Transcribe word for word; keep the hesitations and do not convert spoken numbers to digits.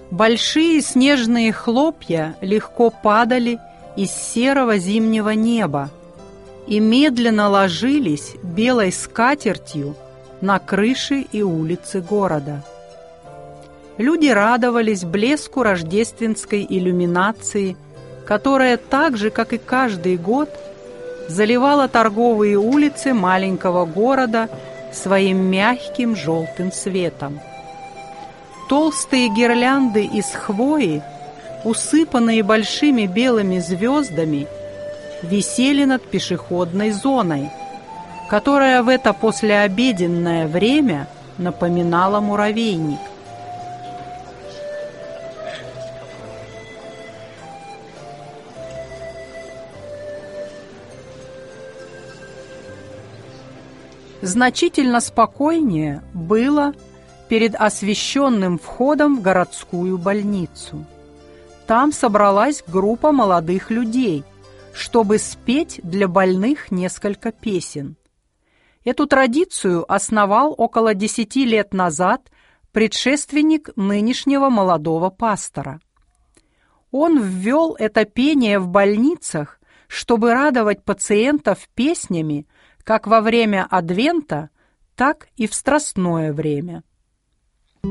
Большие снежные хлопья легко падали из серого зимнего неба и медленно ложились белой скатертью на крыши и улицы города. Люди радовались блеску рождественской иллюминации, которая так же, как и каждый год, заливала торговые улицы маленького города своим мягким желтым светом. Толстые гирлянды из хвои, усыпанные большими белыми звездами, висели над пешеходной зоной, которая в это послеобеденное время напоминала муравейник. Значительно спокойнее было перед освещенным входом в городскую больницу. Там собралась группа молодых людей, чтобы спеть для больных несколько песен. Эту традицию основал около десяти лет назад предшественник нынешнего молодого пастора. Он ввел это пение в больницах, чтобы радовать пациентов песнями как во время Адвента, так и в страстное время.